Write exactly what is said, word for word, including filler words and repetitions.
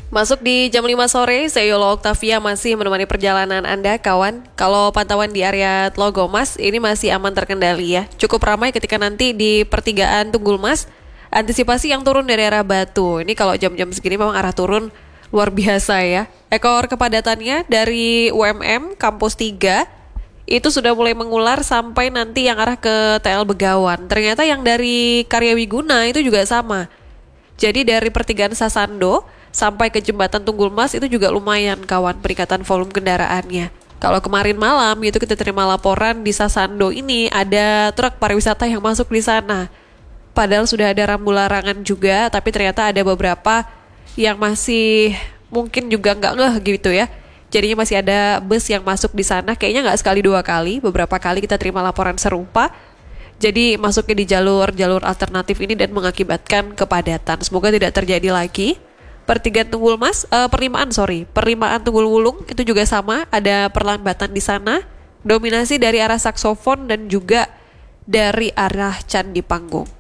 Masuk di jam lima sore, saya Yola Oktavia masih menemani perjalanan Anda, kawan. Kalau pantauan di area Tlogomas, ini masih aman terkendali ya. Cukup ramai ketika nanti di pertigaan Tunggul Mas, antisipasi yang turun dari arah Batu. Ini kalau jam-jam segini memang arah turun luar biasa ya. Ekor kepadatannya dari U M M, Kampus tiga, itu sudah mulai mengular sampai nanti yang arah ke T L Begawan. Ternyata yang dari Karyawiguna itu juga sama. Jadi dari pertigaan Sasando sampai ke jembatan Tunggul Mas itu juga lumayan kawan peningkatan volume kendaraannya. Kalau kemarin malam itu kita terima laporan di Sasando ini ada truk pariwisata yang masuk di sana. Padahal sudah ada rambu larangan juga, tapi ternyata ada beberapa yang masih mungkin juga nggak ngeh gitu ya. Jadinya masih ada bus yang masuk di sana, kayaknya nggak sekali dua kali, beberapa kali kita terima laporan serupa. Jadi masuknya di jalur-jalur alternatif ini dan mengakibatkan kepadatan. Semoga tidak terjadi lagi. Pertigaan Tunggul Mas, uh, perlimaan sorry, perlimaan Tunggul Wulung itu juga sama, ada perlambatan di sana. Dominasi dari arah Saksofon dan juga dari arah Candi Panggung.